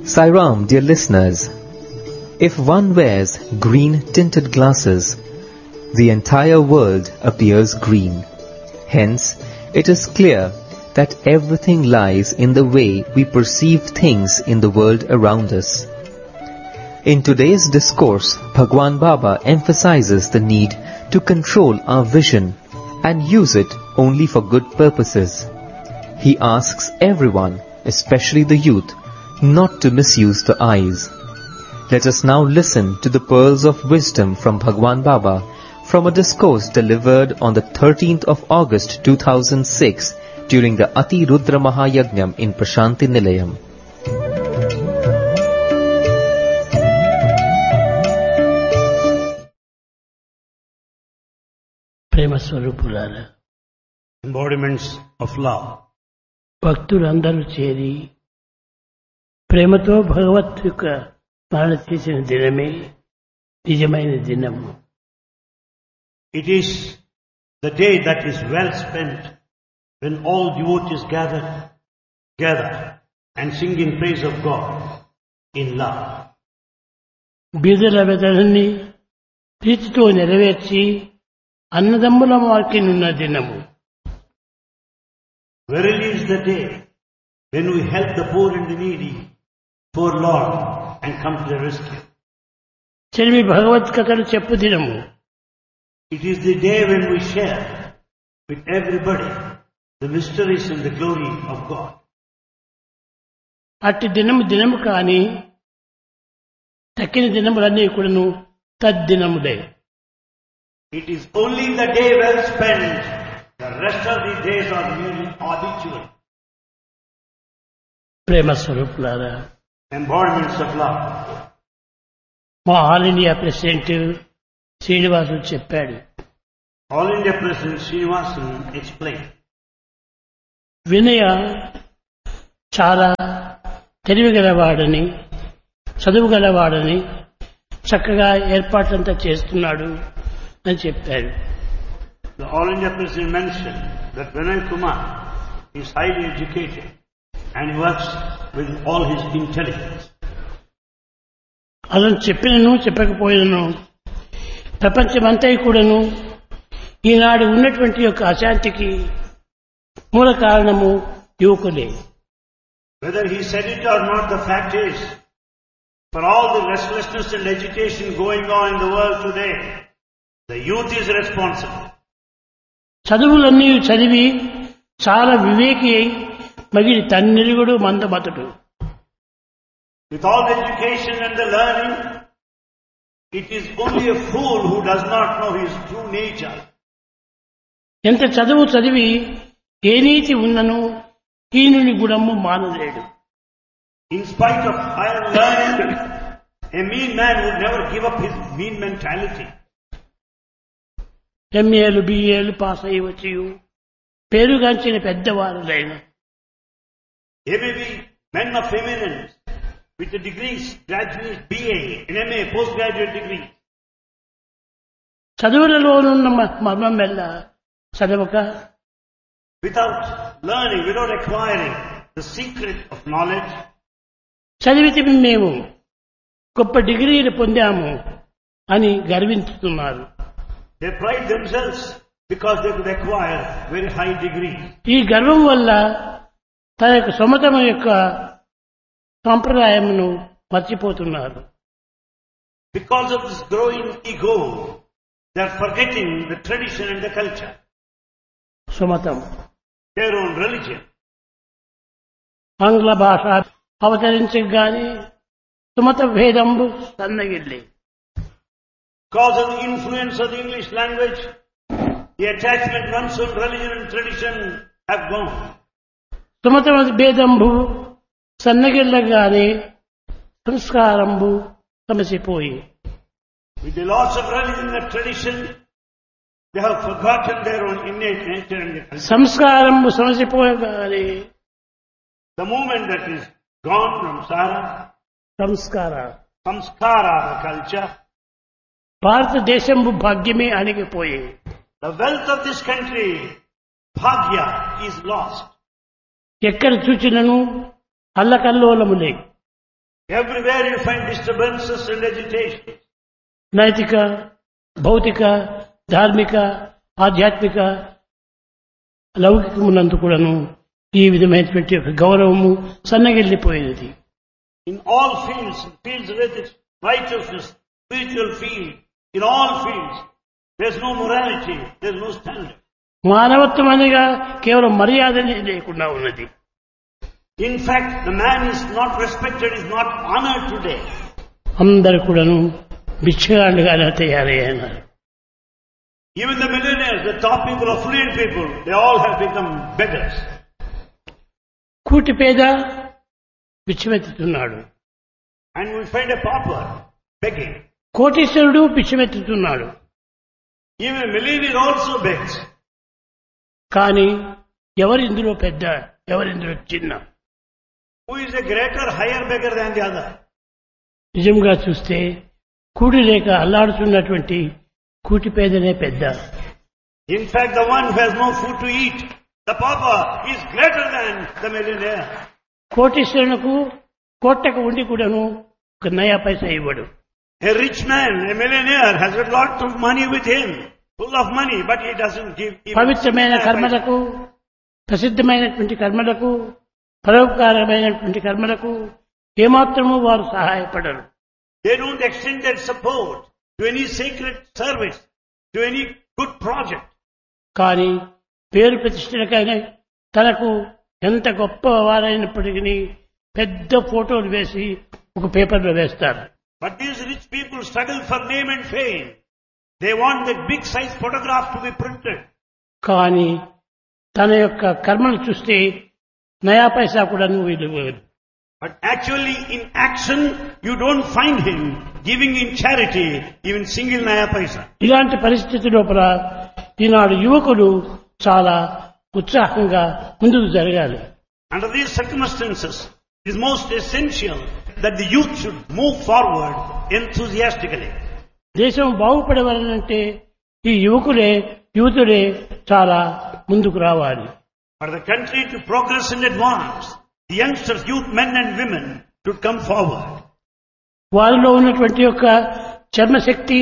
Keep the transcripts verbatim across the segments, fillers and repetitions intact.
Sairam, dear listeners, if one wears green-tinted glasses, the entire world appears green. Hence, it is clear that everything lies in the way we perceive things in the world around us. In today's discourse, Bhagwan Baba emphasizes the need to control our vision and use it only for good purposes. He asks everyone, especially the youth, not to misuse the eyes. Let us now listen to the pearls of wisdom from Bhagwan Baba from a discourse delivered on the thirteenth of August two thousand six during the Ati Rudra Mahayajnam in Prashanti Nilayam. ప్రేమ స్వరూపులారా, embodiments of love. భక్తులందరూ చేరి ప్రేమతో భగవత్ యొక్క స్మరణ చేసిన దినమే నిజమైన దినము. It is the day that is well spent when all devotees gather, gather and sing in praise of God in love. బీదల వెదలని ప్రీతితో నెరవేర్చి అన్నదమ్ముల మార్కినున్న దినము. Verily is the day when we help the poor and the needy, forlorn, and come to their rescue. చెలిమి భగవత్ కథలు చెప్పు దినము. It is the day when we share with everybody the mysteries and the glory of God. అట్టి దినము దినము కాని తక్కిన దినములన్నీ కూడాను తద్దినములే. It is only the day well spent. The rest of the days are merely habitual. ప్రేమ స్వరూపులారా, Embodiments of love. మా all India president Srinivasulu చెప్పాడు. All India President Srinivasan explained. వినయ చాలా తెలివిగలవాడని, చదువు గలవాడని, చక్కగా ఏర్పాట్లంతా చేస్తున్నాడు అని చెప్పారు. The All India President mentioned that Vinay Kumar is highly educated and he works with all his intelligence. అలా చెప్పినను చెప్పకపోయినను ప్రపంచమంతా కూడాను ఈనాడు ఉన్నటువంటి యొక్క అశాంతికి మూల కారణము యువకులే. Whether he said it or not, the fact is, for all the restlessness and agitation going on in the world today, the youth is responsible. చదువులన్నీ చదివి చాలా వివేకి అయి మగిలి తన్నెరుగుడు మందమతుడు. With all the education and the learning, it is only a fool who does not know his true nature. ఎంత చదువు చదివి ఏ నీతి ఉన్నను హీనుని గుణము మానలేడు. In spite of higher learning, a mean man would never give up his mean mentality. ఎంఏలు బిఏలు pass అయ్యి వచ్చి పేరుగాంచిన పెద్దవారులైన They may be men of eminence with the degrees, graduate, B A, and M A, postgraduate degree. చదువులలోనున్న మర్మం వల్ల చదవక, Without learning, without acquiring the secret of knowledge, చదివితే మేము గొప్ప డిగ్రీలు పొందాము అని గర్వించుతున్నారు. they pride themselves because they could acquire very high degrees. ఈ గర్వం వల్ల తన యొక్క సొమతమ యొక్క సంప్రదాయమును మర్చిపోతున్నారు. Because of this growing ego, they are forgetting the tradition and the culture, సుమతం their own religion. ఆంగ్ల భాష అవతరించగానే Sumatha భేదంబు సన్నగిల్లి. Because of the influence of the English language, the attachment one's own religion and tradition have gone. Sumatha భేదంబు సన్నగిల్లగానే సంస్కారంబు సమసిపోయి. With the loss of religion and tradition, they have forgotten their own innate nature and culture. సంస్కారంబు సమసిపోయగానే The moment that is gone from Sara, Sanskar samskara, the culture, భారతదేశంబు భాగ్యమే అణిగిపోయి. the wealth of this country, bhagya, is lost. ఎక్కడ చూచినను అల్లకల్లోలములే. Everywhere you find disturbances and agitation. నైతిక, భౌతిక, ధార్మిక, ఆధ్యాత్మిక లౌకికమునందు కూడాను ఈ విధమైనటువంటి ఒక గౌరవము సన్నగిల్లిపోయినది. In all fields, fields of ethics, righteousness, spiritual field, in all fields, there's no morality, there's no standard. మానవత్వం అనగా కేవలం మర్యాదనే లేకుండా ఉన్నది. In fact, the man is not respected, is not honored today. అందరూ కూడాను బిచ్చగాళ్ళుగానే తయారయ్యారు. Even the millionaires, the top people, affluent people, they all have become beggars. కూటి పేద బిచ్చమెత్తుతున్నాడు. And we find a pauper begging. కోటీశ్వరుడు బిచ్చమెత్తుతున్నాడు. Even a millionaire also begs. కానీ ఎవరు ఇందులో పెద్ద, ఎవరు ఇందులో చిన్న? Who is a greater, higher beggar than the other? నిజంగా చూస్తే కూడి లేక అల్లాడుతున్నటువంటి కూటి పేదనే పెద్ద. In fact, the one who has no food to eat, the pauper, is greater than the millionaire. కోటీశ్వరులకు కోట్టకు ఉండి కూడాను ఒక నయా పైసా ఇవ్వడు. A rich man, a millionaire, has a lot of money with him, full of money, but he doesn't give. పవిత్రమైన కర్మలకు, ప్రసిద్ధమైనటువంటి కర్మలకు, పరోపకారమైనటువంటి కర్మలకు ఏమాత్రము వారు సహాయపడరు. They don't extend their support to any sacred service, to any good project. కానీ పేరు ప్రతిష్టలకైనా తనకు ఎంత గొప్ప వారైనప్పటికీ పెద్ద ఫోటోలు వేసి ఒక పేపర్లో వేస్తారు. But these rich people struggle for name and fame. They want the big size photograph to be printed. కానీ తన యొక్క కర్మను చూస్తే నయా పైసా కూడా నువ్వు ఇవ్వలేదు. But actually in action, you don't find him giving in charity even single naya paisa. ఇలాంటి పరిస్థితి లోపల ఈనాడు యువకులు చాలా ఉత్సాహంగా ముందుకు జరగాలి. Under these circumstances, it is most essential that the youth should move forward enthusiastically. దేశం బాగుపడవాలంటే ఈ యువకులే యువతులే చాలా ముందుకు రావాలి. For the country to progress and advance, the youngsters, youth, men and women should come forward. వారిలో ఉన్నటువంటి యొక్క చర్మశక్తి,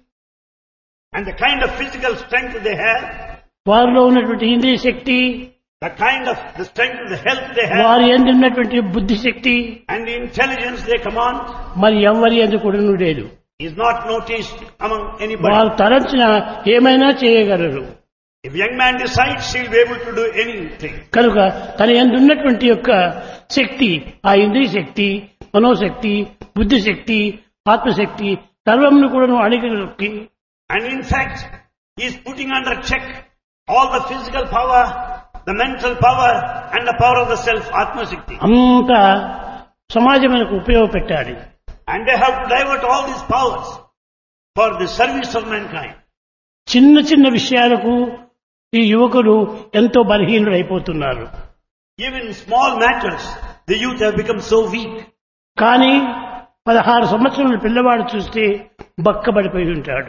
and the kind of physical strength they have, వారిలో ఉన్నటువంటి ఇంద్రియ శక్తి, the kind of the strength of the health they have, వారి యందు ఉన్నటువంటి బుద్ధి శక్తి, and the intelligence they command, మరి ఎవరి యందు కూడా లేదు. is not noticed among anybody. వారు తలంచిన ఏమైనా చేయగలరు. If a young man decides, he will be able to do anything. కనుక తన యందు ఉన్నటువంటి యొక్క శక్తి, ఆ ఇంద్రియ శక్తి, మనోశక్తి, బుద్ధి శక్తి, ఆత్మశక్తి సర్వమును కూడా అణిగినొక్కి, and in fact, he is putting under check all the physical power, the mental power, and the power of the self, Atma Shakti. అంతా సమాజమునకు ఉపయోగపెట్టాలి. And they have to divert all these powers for the service of mankind. చిన్న చిన్న విషయాలకు ఈ యువకులు ఎంతో బలహీనులైపోతున్నారు. Even small matters, the youth have become so weak. కానీ పదహారు సంవత్సరాల పిల్లవాడు చూస్తే బక్కబడిపోయి ఉంటాడు.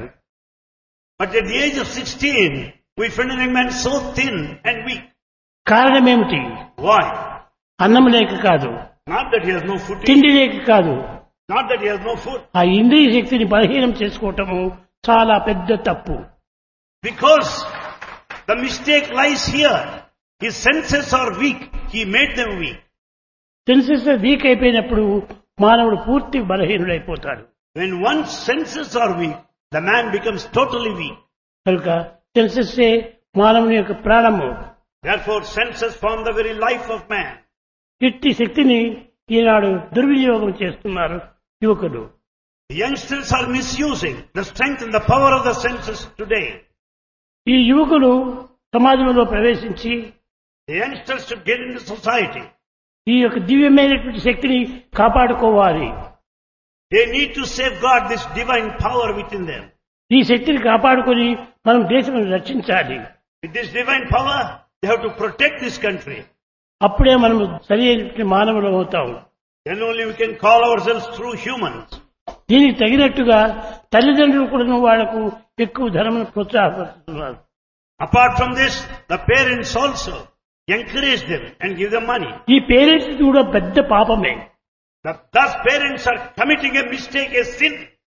But at the age of sixteen, we find a young man so thin and weak. కారణమేమిటి? Why? అన్నం లేక కాదు, Not that he has no food to eat. తిండి లేక కాదు, Not that he has no food. ఆ ఇంద్రియ శక్తిని బలహీనం చేసుకోవటము చాలా పెద్ద తప్పు. Because the mistake lies here. His senses are weak. He made them weak. Senses week అయిపోయినప్పుడు మానవుడు పూర్తి బలహీనుడైపోతాడు. When one's senses are weak, the man becomes totally weak. కనుక సెన్సెస్ మానవుని యొక్క ప్రాణము. Therefore, senses form the very life of man. ఇట్టి శక్తిని ఈనాడు దుర్వినియోగం చేస్తున్నారు యువకులు. The youngsters are misusing the strength and the power of the senses today. ఈ యువకులు సమాజంలో ప్రవేశించి The youngsters should get into society. ఈ యొక్క దివ్యమైనటువంటి శక్తిని కాపాడుకోవాలి. They need to safeguard this divine power within them. ఈ శక్తిని కాపాడుకొని మనం దేశం రక్షించాలి. With this divine power, they have to protect this country. అప్పుడే మనం సరి అయిన మానవులు అవుతాం. Then only we can call ourselves true humans. దీనికి తగినట్టుగా తల్లిదండ్రులు కూడా వాళ్లకు ఎక్కువ ధనమును ప్రోత్సాహపరుస్తున్నారు. Apart from this, the parents also encourage them and give them money. ఈ పేరెంట్స్ కూడా పెద్ద పాపమే. That thus parents are committing a mistake, a sin.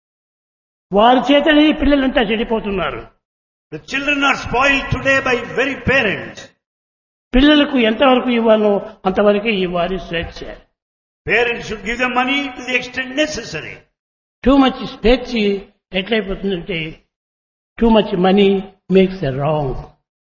వారి చేతనే ఈ పిల్లలంతా చెడిపోతున్నారు. The children are spoiled today by very parents. పిల్లలకు ఎంతవరకు ఇవ్వాలో అంతవరకే ఇవ్వాలి స్వేచ్ఛ. Parents should give them money to the extent necessary. Too much స్వేచ్ఛ ఎట్లయిపోతుందంటే too much money makes a wrong.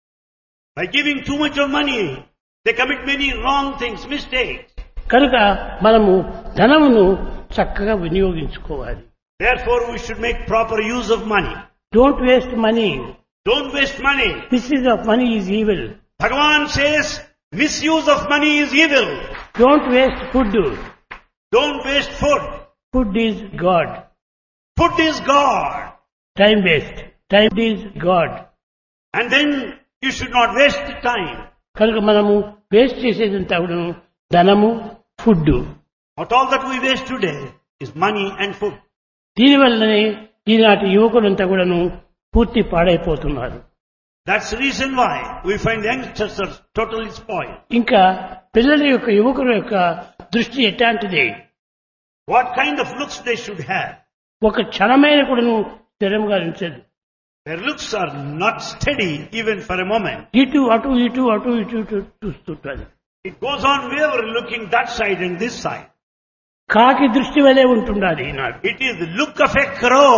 By giving too much of money, they commit many wrong things, mistakes. కనుక మనము ధనమును చక్కగా వినియోగించుకోవాలి. Therefore, we should make proper use of money. Don't waste money. Don't waste money. Misuse of money is evil. Bhagavan says, misuse of money is evil. Don't waste food. Don't waste food. Food is God. Food is God. Time waste. Time is God. And then you should not waste the time. కనుక మనము waste చేసేదంతా కూడా ధనము, food. Not all that we waste today is money and food. దీనివల్లనే ఈనాటి యువకులంతా కూడాను పూర్తి పాడైపోతున్నారు. That's the reason why we find youngsters are totally spoiled. ఇంకా పిల్లల యొక్క యువకుల యొక్క దృష్టి ఎట్లాంటిది? What kind of looks they should have? ఒక క్షణమైన కూడాను స్థిరంగా ఉంచదు. Their looks are not steady even for a moment. ఇటు అటు ఇటు అటు ఇటు ఇటు చూస్తుంటారు. It goes on wherever looking that side and this side. కాకి దృష్టి వలె ఉంటుండాలి ఈనాడు. It is the look of a crow.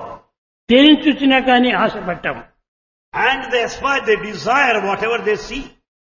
దేని చూసినా కానీ ఆశపడ్డాం. And they aspire, they desire whatever they see.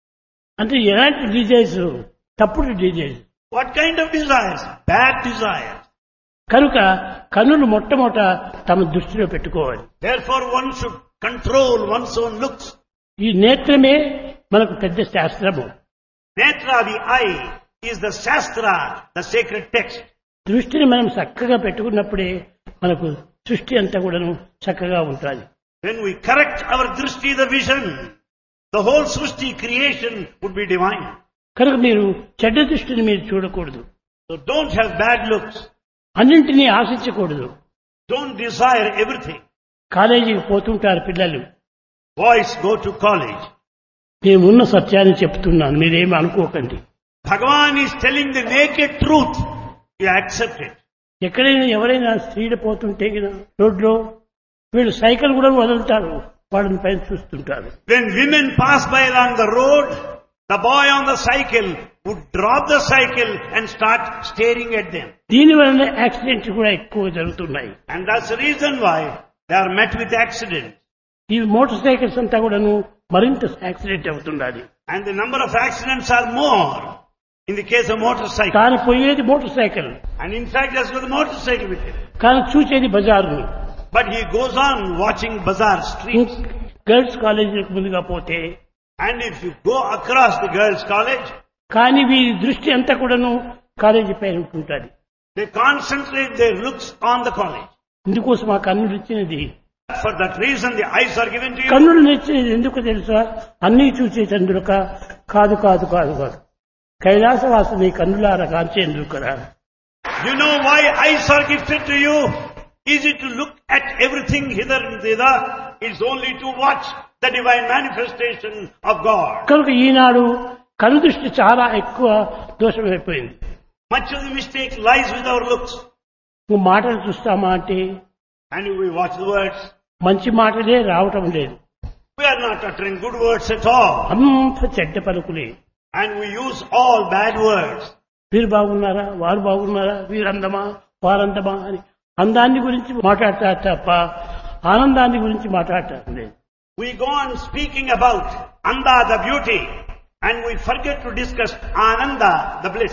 అంటే ఎలాంటి డిజైర్స్? తప్పుడు desires. What kind of desires? Bad desires. కనుక కన్నులు మొట్టమొదట తమ దృష్టిలో పెట్టుకోవాలి. Therefore one should control one's own looks. ఈ నేత్రమే మనకు పెద్ద శాస్త్రము. Netra, the eye, is the Shastra, the sacred text. దృష్టిని మనం చక్కగా పెట్టుకున్నప్పుడే మనకు సృష్టి అంతా కూడాను చక్కగా ఉంటుంది. When we correct our drishti, the vision, the whole Srishti creation would be divine. కనుక మీరు చెడ్డ దృష్టిని మీరు చూడకూడదు. So don't have bad looks. అన్నింటినీ ఆశించకూడదు. Don't desire everything. కాలేజీకి పోతుంటారు పిల్లలు. Boys go to college. నేనున్న సత్యాన్ని చెప్తున్నాను, మీరేమి అనుకోకండి. Bhagavan is telling the naked truth. You accept it. ఎక్కడైనా ఎవరైనా స్త్రీలు పోతుంటే రోడ్లో వీళ్ళు సైకిల్ కూడా వదులుతారు, వాళ్ళని పైన చూస్తుంటారు. When women pass by along the road, the boy on the cycle would drop the cycle and start staring at them. దీనివల్ల యాక్సిడెంట్స్ కూడా ఎక్కువ జరుగుతున్నాయి. And that's the reason why they are met with accidents. ఈ motor cycles అంతా కూడాను మరింత accident అవుతున్నది. And the number of accidents are more in the case of motorcycle. కానీ పోయేది motor cycle. And in fact, there's no motorcycle with him. కానీ చూసేది బజారుని. But he goes on watching bazaar streets. Girls కాలేజీలకు ముందుగా పోతే, And if you go across the girls' college, కానీ వీరి దృష్టి అంతా కూడాను కాలేజీ పైన ఉంటుంటుంది. they concentrate their looks on the college. ఇందుకోసం ఆ కన్నులు ఇచ్చినది. For that reason, the eyes are given to you. కన్నులు ఇచ్చినది ఎందుకు తెలుసా? అన్నీ చూసే చంద్రుక కాదు కాదు కాదు కాదు కైలాసవాసుని కన్నులార కాంచేందుకరా. You know why eyes are gifted to you? Is it to look at everything hither and thither? It's only to watch the divine manifestation of God. కనుక ఈనాడు కన్ను దృష్టి చాలా ఎక్కువ దోషమైపోయింది. Much of the mistake lies with our looks. నువ్వు మాటలు చూస్తామా అంటే, And we watch the words. మంచి మాటలే రావటం లేదు. We are not uttering good words at all. అంత చెడ్డ పలుకులే. And we use all bad words. వీరు బాగున్నారా, వారు బాగున్నారా, వీరు అందమా, వారందమా అని అందాన్ని గురించి మాట్లాడతారు తప్ప ఆనందాన్ని గురించి మాట్లాడటం లేదు. We go on speaking about Anda, the beauty, and we forget to discuss Ananda, the bliss.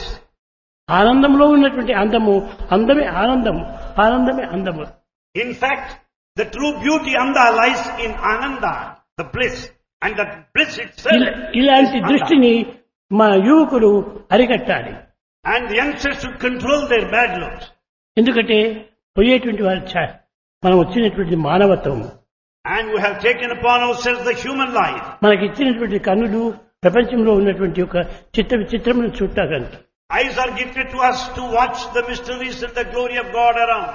ఆనందంలో ఉన్నటువంటి అందము, అందమే ఆనందము, ఆనందమే అందము. In fact, the true beauty Anda lies in Ananda, the bliss, and that bliss itself. ఇలా- ఇలాంటి దృష్టిని మా యువకులు అరికట్టాలి. And the youngsters should control their bad looks. ఎందుకంటే పోయేటువంటి వారి ఛ- మనం వచ్చినటువంటి మానవత్వం, And we have taken upon ourselves the human life. మనకి ఇచ్చినటువంటి కన్నులు ప్రపంచంలో ఉన్నటువంటి ఒక చిత్ర విచిత్రమును చూడటానికి. Eyes are gifted to us to watch the mysteries and the glory of God around.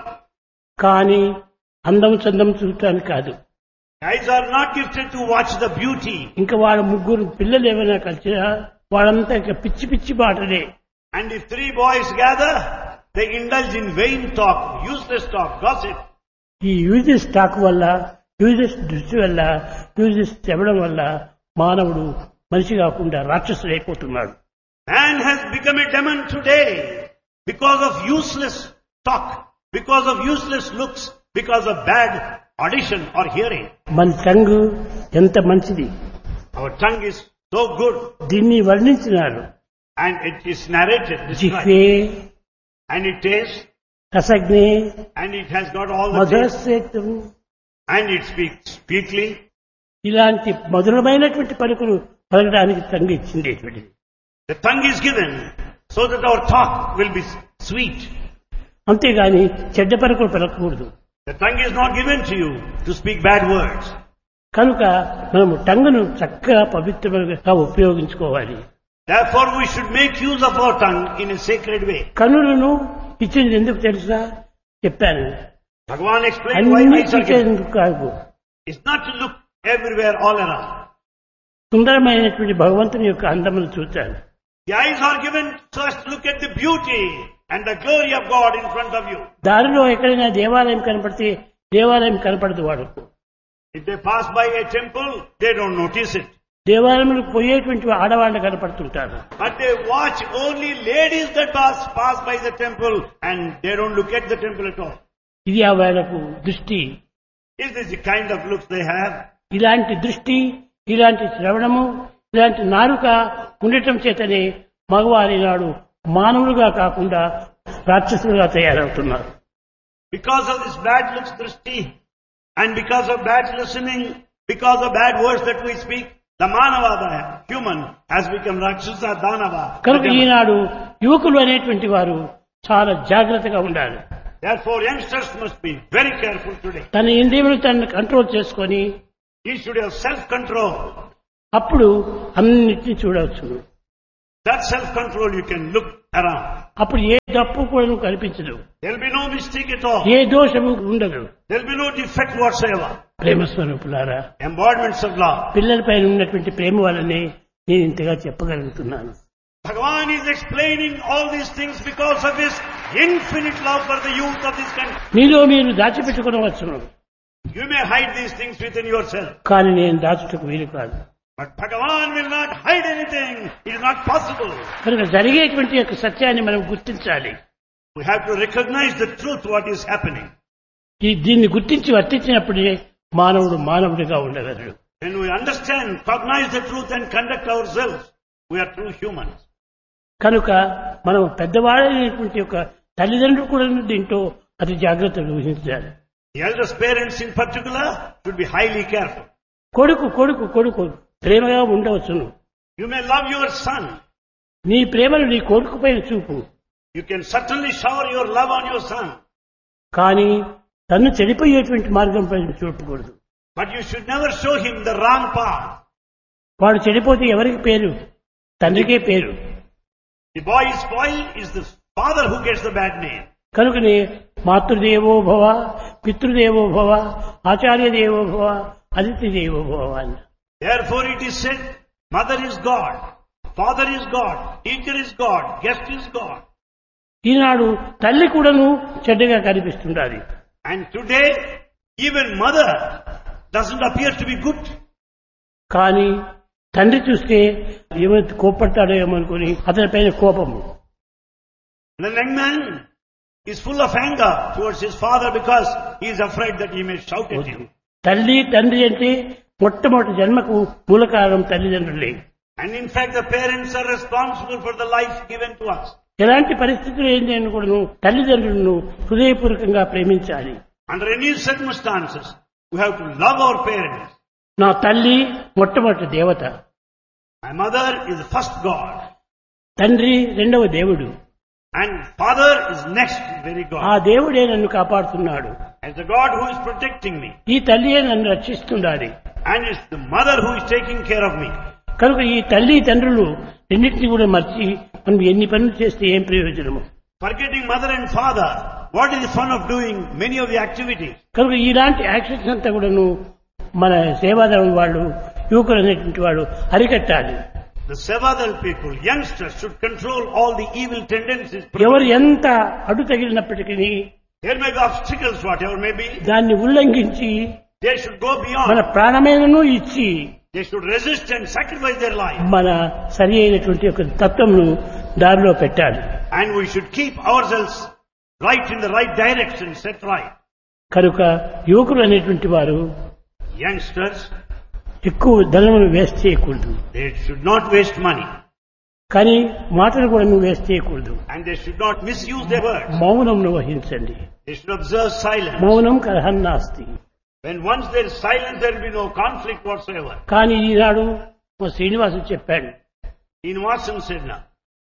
కానీ అందం చందం చూడటానికి కాదు. Eyes are not gifted to watch the beauty. ఇంకా వాళ్ళ ముగ్గురు పిల్లలు ఏమైనా కలిసినా వాళ్ళంతా ఇంకా పిచ్చి పిచ్చి మాటలే. And if three boys gather, they indulge in vain talk, useless talk, gossip. ఈ యూజెస్ టాక్ వల్ల, యూజెస్ దృష్టి వల్ల, యూజెస్ చెప్పడం వల్ల మానవుడు మనిషి కాకుండా రాక్షసుడు అయిపోతున్నాడు. Man has become a demon today because of useless talk, because of useless looks, because of bad audition or hearing. మన టంగ్ ఎంత మంచిది, Our tongue is so good, దీన్ని వర్ణించినారు. and it is narrated, described, జిహ్వే and it tastes, రసజ్ఞే and it has got all the taste, మధురస్వేతం, and it speaks sweetly. ఇలాంటి మధురమైనటువంటి పలుకులు పలకడానికి tongue ఇచ్చిండేటువంటిది. The tongue is given so that our talk will be sweet. అంతేగాని చెడ్డ పలుకులు పలకకూడదు. The tongue is not given to you to speak bad words. కనుక మనము టంగును చక్కగా పవిత్రంగా ఉపయోగించుకోవాలి. Therefore we should make use of our tongue in a sacred way. కన్నులను ఇచ్చింది ఎందుకు తెలుసా చెప్పాను. Bhagavan explained why అన్ని eyes are given. చూసేందుకు కాదు, It's not to look everywhere all around. సుందరమైనటువంటి భగవంతుని యొక్క అందమును చూచాను. The eyes are given so as to look at the beauty and the glory of God in front of you. దారిలో ఎక్కడైనా దేవాలయం కనపడితే దేవాలయం కనపడదు వాడుకు. If they pass by a temple, they don't notice it. దేవాలయంలో పోయేటువంటి ఆడవాళ్ళు కనపడుతుంటారు. But they watch only ladies that pass, pass by the temple and they don't look at the temple at all. ఇది ఆ వాళ్ళకు దృష్టి. Is this the kind of looks they have? ఇలాంటి దృష్టి, ఇలాంటి శ్రవణము, ఇలాంటి నాలుక ఉండటం చేతనే మగవారి నాడు మానవులుగా కాకుండా రాక్షసులుగా తయారవుతున్నారు. Because of this bad looks, drishti, and because of bad listening, because of bad words that we speak, the manava, the human, has become rakshasa, danava. కనుక ఈనాడు యువకులు అనేటువంటి వారు చాలా జాగ్రత్తగా ఉండాలి. Therefore youngsters must be very careful today. తన ఇంద్రియములు తనను కంట్రోల్ చేసుకొని He should have self-control. అప్పుడు అన్నిటిని చూడవచ్చు. That self-control you can look around. అప్పుడు ఏ తప్పు కూడా కనిపించదు, There will be no mistake at all. ఏ దోషము ఉండదు. There will be no defect whatsoever. ప్రేమ స్వరూపులారా, Embodiments of love. పిల్లలపైన ఉన్నటువంటి ప్రేమ వల్లనే నేను ఇంతగా చెప్పగలుగుతున్నాను. Bhagavan is explaining all these things because of his infinite love for the youth of this country. మీలో మీరు దాచిపెట్టుకోవచ్చును, You may hide these things within yourself. కానీ నేను దాచుటకు వీలు కాదు. But Bhagavan will not hide anything. It is not possible. కనుక జరిగేటువంటి యొక్క సత్యాన్ని మనం గుర్తించాలి. We have to recognize the truth, what is happening. ఈ దీన్ని గుర్తించి వర్తించినప్పుడే మానవుడు మానవుడిగా ఉండగలడు. When we understand, cognize the truth and conduct ourselves, we are true humans. కనుక మనం పెద్దవాళ్ళైనటువంటి యొక్క తల్లిదండ్రులు కూడా దీంట్లో అతి జాగ్రత్తలు వహించాలి. The eldest parents in particular should be highly careful. కొడుకు కొడుకు కొడుకు ప్రేమగా ఉండవచ్చును. You may love your son. నీ ప్రేమను నీ కొడుకు పైన చూపు, You can certainly shower your love on your son. కానీ తను చెడిపోయేటువంటి మార్గం పైన చూపకూడదు. But you should never show him the wrong path. వాడు చెడిపోతే ఎవరికి పేరు? తండ్రికే పేరు. The boy is spoiled, is the father who gets the bad name. కనుకనే మాతృదేవో భవ, పితృదేవో భవ, ఆచార్య దేవో భవ, అతిథి దేవో భవ అని. Therefore it is said, mother is God, father is God, teacher is God, guest is God. ఈనాడు తల్లి కూడాను చెడ్డగా కనిపిస్తుండాలి. And today, even mother doesn't appear to be good. కానీ తండ్రి చూస్తే ఏమైతే కోపడతాడో ఏమనుకుని అతని పైన కోపము. The young man is full of anger towards his father because he is afraid that he may shout at him. తల్లి తండ్రి అంటే మొట్టమొదటి జన్మకు మూల కారణం తల్లిదండ్రులే. And in fact the parents are responsible for the life given to us. ఎలాంటి పరిస్థితులు ఏంటి అని కూడా తల్లిదండ్రులను హృదయపూర్వకంగా ప్రేమించాలి. Under any circumstances, we have to love our parents. నా తల్లి మొట్టమొదటి దేవత, My mother is the first God. తండ్రి రెండవ దేవుడు. And father is next very ఆ God. దేవుడే నన్ను కాపాడుతున్నాడు. As the God who is protecting me. ఈ తల్లియే నన్ను రక్షిస్తున్నాడు. And it's the mother who is taking care of me. కనుక ఈ తల్లి తండ్రులు రెండింటినీ కూడా మర్చి మనం ఎన్ని పనులు చేస్తే ఏం ప్రయోజనము? Forgetting mother and father, what is the fun of doing many of the activities? కనుక ఇలాంటి యాక్షన్స్ అంతా కూడాను మన సేవాదళం వాళ్ళు, యువకులు అనేటువంటి వాడు అరికట్టాలి. The Sevadal people, youngsters, should control all the evil tendencies. ఎవరు ఎంత అడ్డు తగిలినప్పటికీ There may be obstacles, whatever may be. దాన్ని ఉల్లంఘించి They should go మన beyond. ప్రాణమేనను ఇచ్చి They should resist and sacrifice their life. మన సరి అయినటువంటి ఒక తత్వమును దారిలో పెట్టాలి. And we should keep ourselves right in the right direction, set right. కనుక యువకులు అనేటువంటి వారు Youngsters, ఎక్కువ ధనమును వేస్ట్ చేయకూడదు, they should not waste money. కానీ మాటలు కూడా నువ్వు వేస్ట్ చేయకూడదు. And they should not misuse their words. మౌనంను వహించండి. They should observe silence. మౌనం కలహం నాస్తి. When once there is silence, there will be no conflict whatsoever. కానీ ఈనాడు మా శ్రీనివాసు చెప్పాడు, In Watson said now.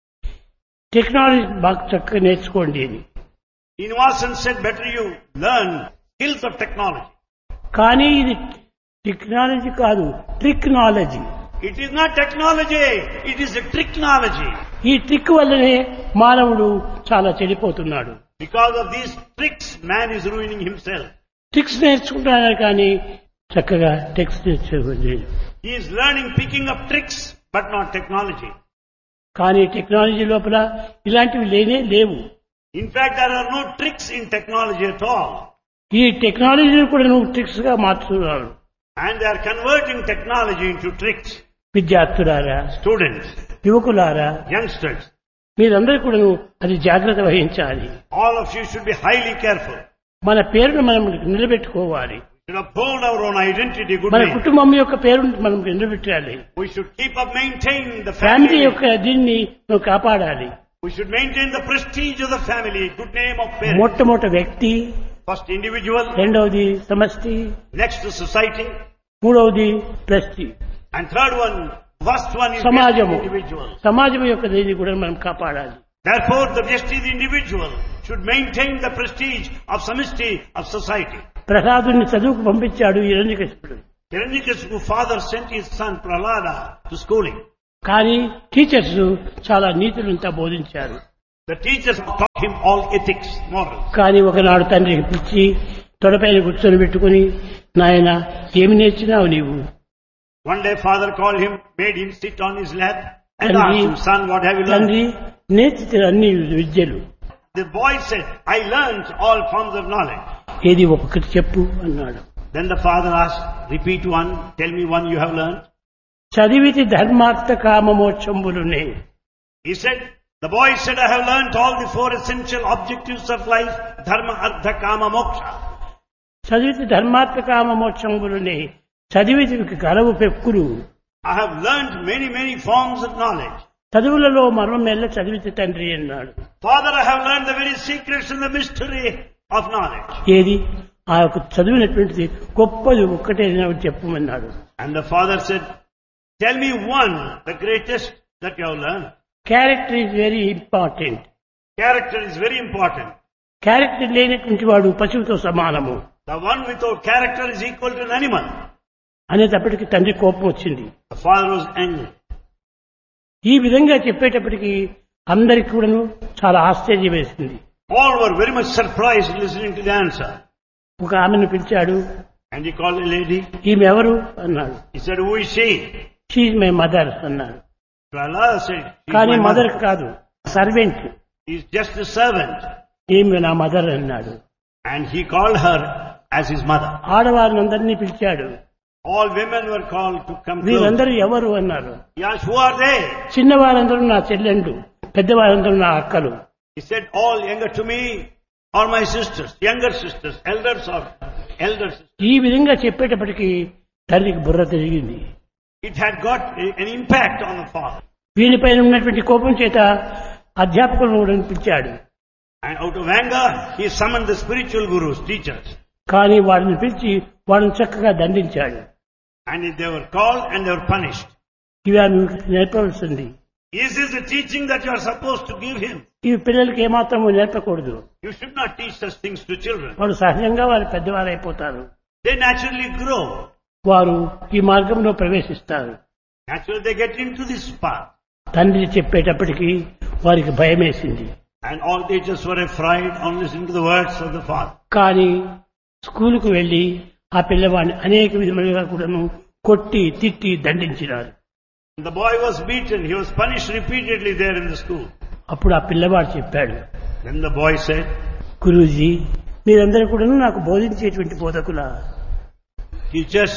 Technology బాగా చక్కగా నేర్చుకోండి అని. In Watson said, better you learn skills of technology. కానీ ఇది టెక్నాలజీ కాదు, ట్రిక్నాలజీ. It is not technology, it is a tricknology. ఈ ట్రిక్ వల్లనే మానవుడు చాలా చెడిపోతున్నాడు. Because of these tricks, man is ruining himself. Tricks నేర్చుకుంటున్నాడు కానీ చక్కగా టెక్స్ట్ నేర్చుకోండి. He is learning, picking up tricks, but not technology. కానీ టెక్నాలజీ లోపల ఇలాంటివి లేనే లేవు. In fact, there are no tricks in technology at all. ఈ టెక్నాలజీని కూడా నువ్వు ట్రిక్స్ గా మార్చుతున్నాడు. And they are converting technology into tricks. విద్యార్థులారా, Students, యువకులారా, youngsters, మీరందరూ కూడా అది జాగ్రత్త వహించాలి. all of you should be highly careful. మన పేరును మనం నిలబెట్టుకోవాలి. We should uphold our own identity, good మన name. కుటుంబం యొక్క పేరును మనం నిలబెట్టాలి. We should keep up, maintain the family family. యొక్క దీన్ని నువ్వు కాపాడాలి. We should maintain the prestige of the family, good name of parents. మొట్టమొదటి వ్యక్తి, First individual, రెండవది సమష్టి, next to society, మూడవది ప్రెస్టీ, and third one, first one is సమాజము. individual. సమాజం యొక్క దీన్ని కూడా మనం కాపాడాలి. Therefore, the Vyashti, the individual, should maintain the prestige of samishti of society. ప్రహ్లాదుని చదువుకు పంపించాడు హిరణ్యకశిపుడు. Hiranyakashipu's father sent his son Prahlada to schooling. కానీ టీచర్స్ చాలా నీతులంతా బోధించారు. The teachers taught him all ethics, morals. కానీ ఒకనాడు తండ్రికి పిలిచి తొడపైన కూర్చొని పెట్టుకుని, నాయన ఏమి నేర్చినావు నీవు? One day father called him, made him sit on his lap and తండ్రి, asked him, son, what have you తండ్రి learned? నేర్చిన అన్ని విద్యలు. The boy said, I learned all forms of knowledge. ఏది ఒక్కొక్కటి చెప్పు అన్నాడు. Then the father asked, repeat one, tell me one you have learned. చదివితి ధర్మార్థ కామమోక్షంబులునే. He said, the boy said, I have learnt all the four essential objectives of life, dharma, artha, kama, moksha. చదివితి ధర్మార్థ కామమోక్షంబులునే. చదివితి కలవు పెక్కులు. I have learnt many, many forms of knowledge. చదువులలో మర్మం మెల్ల చదివితి తండ్రి అన్నాడు. Father, I have learned the very secrets and the mystery of knowledge. ఏది ఆ యొక్క చదివినటువంటిది గొప్పది ఒక్కటే చెప్పమన్నాడు. And the father said, tell me one, the greatest that you have learned. Character is very important. Character is very important. Character లేనటువంటి వాడు పశువుతో సమానము. The one without character is equal to an animal. అనేటప్పటికి తండ్రి కోపం వచ్చింది. The father was angry. ఈ విధంగా చెప్పేటప్పటికి అందరికి కూడాను చాలా ఆశ్చర్యం వేసింది. All were very much surprised listening to the answer. ఒక ఆమెను పిలిచాడు. And he called a lady. ఈమె ఎవరు అన్నాడు. He said, who is she? She is my mother అన్నాడు. Prahlada said, she is కానీ my మదర్ mother. కాదు, servant. He is just a servant. ఈమె నా మదర్ అన్నాడు. And he called her as his mother. ఆడవారిని అందరినీ పిలిచాడు. All women were called to come close. వీరందరూ ఎవరు అన్నారు. He asked, who are they? చిన్నవారందరూ నా చెల్లెండు, పెద్దవారందరూ నా అక్కలు. He said, all younger to me are my sisters, younger sisters, elders or elders. ఈ విధంగా చెప్పేటప్పటికి తండ్రికి బుర్ర తిరిగింది. It had got a- an impact on the father. వీనిపైన ఉన్నటువంటి కోపం చేత అధ్యాపకులను కూడా పిలిచాడు. And out of anger, he summoned the spiritual gurus, teachers. కానీ వాడిని పిలిచి వాడిని చక్కగా దండించాడు. And they were called and they were punished. ఇవి ఆమె నేర్పవలసింది. Is this the teaching that you are supposed to give him? ఇవి పిల్లలకి ఏమాత్రము నేర్పకూడదు. You should not teach such things to children. వాడు సహజంగా వారు పెద్దవారు అయిపోతారు. They naturally grow. వారు ఈ మార్గంలో ప్రవేశిస్తారు. Naturally they get into this path. తండ్రి చెప్పేటప్పటికి వారికి భయం వేసింది. And all teachers were afraid on listening to the words of the father. కానీ స్కూలుకు వెళ్లి ఆ పిల్లవాడిని అనేక విధములుగా కూడాను కొట్టి తిట్టి దండించినారు. The boy was beaten. He was punished repeatedly there in the school. అప్పుడు ఆ పిల్లవాడు చెప్పాడు, Then the boy said, Guruji మీరందరూ కూడా నాకు బోధించేటువంటి బోధకులా? teachers,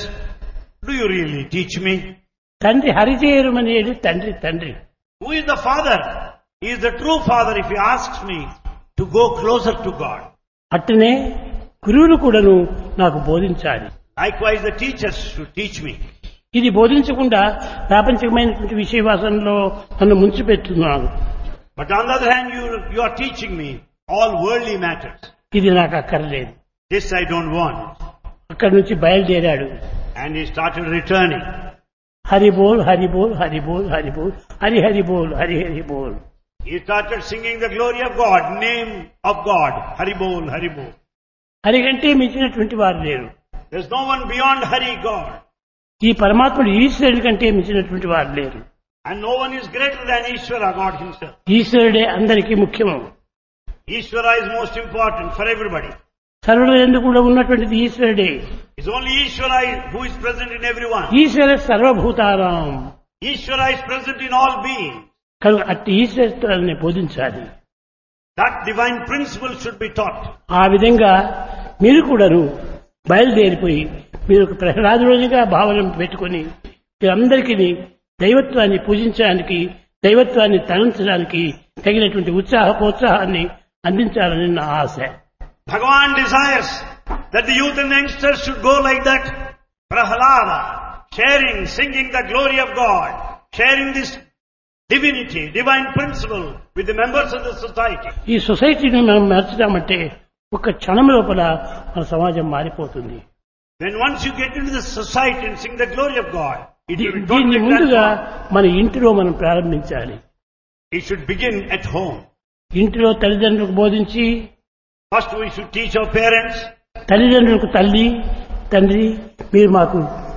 do you really teach me? తండ్రి హరిచేయరుమనేది తండ్రి తండ్రి. Who is the father? He is the true father if he asks me to go closer to God. అట్టనే గురువులు కూడాను నాకు బోధించాలి. Likewise the teachers should teach me. ఇది బోధించకుండా ప్రాపంచికమైనటువంటి విషయవాసనలో నన్ను ముంచిపెట్టున్నాను. But on the other hand, you, you are teaching me all worldly matters. ఇది నాకు అక్కర్లేదు. This I don't want. అక్కడి నుంచి బయలుదేరాడు. And he started returning. Hari boll Hari boll Hari boll Hari boll Hari Hari boll Hari Hari boll. He started singing the glory of God, name of God, Hari Bol, Hari Bol. Hari కంటే మించినటువంటి వారు లేరు. There's no one beyond Hari, God. ఈ పరమాత్ముడు ఈశ్వరుడి కంటే మించినటువంటి వారు లేరు. And no one is greater than Ishvara, God himself. ఈశ్వరుడే అందరికీ ముఖ్యము. Ishvara is most important for everybody. సర్వుల యందు కూడా ఉన్నటువంటిది ఈశ్వరుడే. It's only Ishvara who is present in everyone. ఈశ్వర సర్వభూతానాం. Ishvara is present in all beings. కనుక అట్టి ఈశ్వరత్వాన్ని బోధించాలి. That divine principle should be taught. ఆ విధంగా మీరు కూడాను బయలుదేరిపోయి మీరు ఒక ప్రహ్లాదునిగా భావన పెట్టుకొని మీరందరికీ దైవత్వాన్ని పూజించడానికి, దైవత్వాన్ని తలంచడానికి తగినటువంటి ఉత్సాహ ప్రోత్సాహాన్ని అందించాలని నా ఆశ. Bhagavan desires that the youth and youngsters should go like that. Prahlada, sharing, singing the glory of God, sharing this divinity, divine principle with the members of the society. ఈ సొసైటీని మనం మార్చడామంటే ఒక క్షణం లోపల మన సమాజం మారిపోతుంది. When once you get into the society and sing the glory of God, it will be దీన్ని ముందుగా మన ఇంటిలో మనం ప్రారంభించాలి. It should begin at home. ఇంటిలో తల్లిదండ్రులకు బోధించి, first we should teach our parents. తల్లిదండ్రులకు తల్లి తండ్రి మీరు మాకు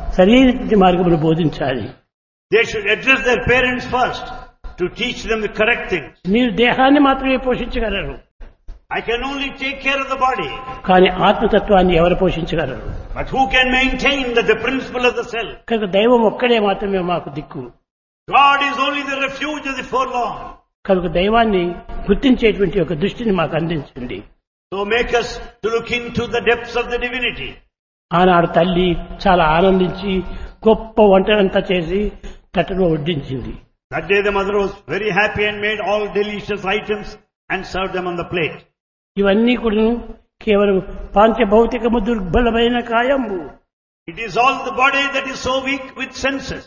సరైన మార్గమును బోధించాలి. They should address their parents first to teach them the correct things. మీరు దేహాన్ని మాత్రమే పోషించగలరు. I can only take care of the body. కానీ ఆత్మతత్వాన్ని ఎవరు పోషించగలరు? But who can maintain the, the principle of the self? కనుక దైవం ఒక్కడే మాత్రమే మాకు దిక్కు. God is only the refuge of the forlorn. కనుక దైవాన్ని గుర్తించేటువంటి ఒక దృష్టిని మాకు అందించండి. So make us to look into the depths of the divinity. ఆనాడు తల్లి చాలా ఆనందించి గొప్ప వంటనంతా చేసి తట్టలో వడ్డించింది. That day the mother was very happy and made all delicious items and served them on the plate. ఇవన్నీ కూడా కేవలం పాంచభౌతికము దుర్బలమైన కాయము. It is all the body that is so weak with senses.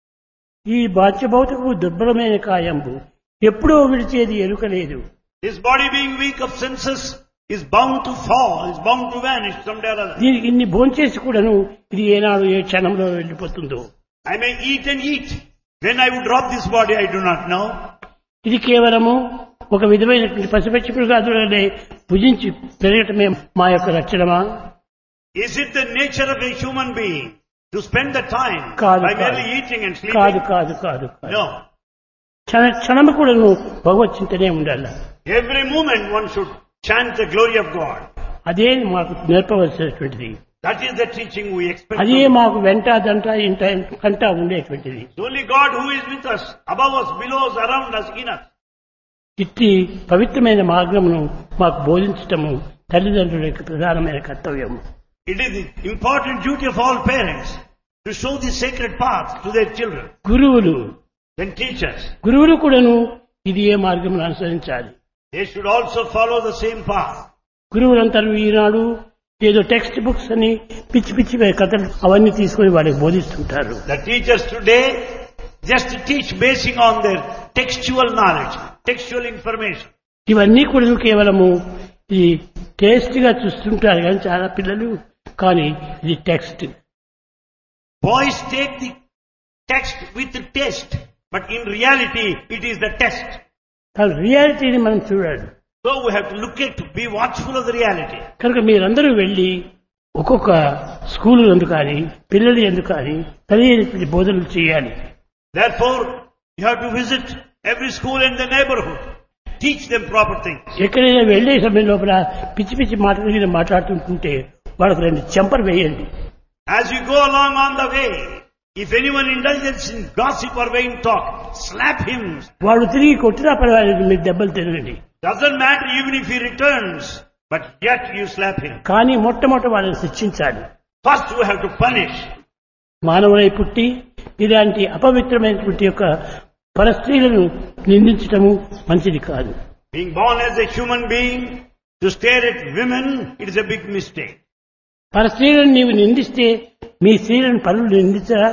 ఈ పాంచభౌతికము దుర్బలమైన కాయము ఎప్పుడో విడిచేది ఎరుక లేదు. This body being weak of senses is bound to fall, is bound to vanish someday or other. దీనికి ఇన్ని భోంచేసి కూడాను ఇది ఏనాడు ఏ క్షణంలో వెళ్ళిపోతుందో. I may eat and eat. When I would drop this body, I do not know. ఇది కేవలము ఒక విధమైనటువంటి పసిపచ్చిపులు కాదులనే భుజించి పెరగటమే మా యొక్క లక్షణమా? Is it the nature of a human being to spend the time కాదు, by కాదు. merely eating and sleeping? కాదు కాదు కాదు కాదు. No. క్షణ క్షణము కూడా నువ్వు భగవత్ చింతనే ఉండాలి. Every moment one should chant the glory of God. అదే మాకు నేర్పవలసినటువంటిది. That is the teaching we expect. అదే మాకు వెంట దంట ఇంట కంట ఉండేటువంటిది. It's only God who is with us, above us, below us, around us, in us. ఇట్టి పవిత్రమైన మార్గమును మాకు బోధించటము తల్లిదండ్రుల యొక్క ప్రధానమైన కర్తవ్యము. It is the important duty of all parents to show the sacred path to their children. గురువులు Then teachers, గురువులు కూడాను ఇది ఏ మార్గమును అనుసరించాలి. they should also follow the same path. గురువులందరూ ఈనాడు ఏదో టెక్స్ట్ బుక్స్ అని పిచ్చి పిచ్చి కథలు అవన్నీ తీసుకొని వాళ్ళకి బోధిస్తుంటారు. The teachers today just teach basing on their textual knowledge, textual information. ఇవన్నీ కూడా కేవలము ఈ టేస్ట్ గా చూస్తుంటారు కానీ చాలా పిల్లలు, కానీ ఇది text. Boys take the text with the test, but in reality it is the test. కానీ రియాలిటీని మనం చూడాలి. So we have to look at, be watchful of the reality. కనుక మీరందరూ వెళ్లి ఒక్కొక్క స్కూల్ ఎందుకు కానీ పిల్లలు ఎందుకు కానీ సరైనటువంటి బోధనలు చేయాలి. Therefore, you have to visit every school in the neighborhood. Teach them proper things. ఎక్కడైనా వెళ్లే సమయం లోపల పిచ్చి పిచ్చి మాటలు మీద మాట్లాడుతుంటుంటే వాళ్ళకి రెండు చెంపలు వేయండి. As you go along on the way, If anyone indulges in gossip or vain talk, slap him. వాడు తిరిగి కొట్టినా పర్వాలేదు, మీరు దెబ్బలు తినండి. Doesn't matter even if he returns, but yet you slap him. కానీ మొట్టమొదట వాళ్ళని శిక్షించాలి. First we have to punish. మానవులై పుట్టి ఇలాంటి అపవిత్రమైనటువంటి యొక్క పరస్త్రీలను నిందించటము మంచిది కాదు. Being born as a human being, to stare at women, it is a big mistake. పరస్త్రీలను నీవు నిందిస్తే మీ స్త్రీలను పరులు నిందించరా?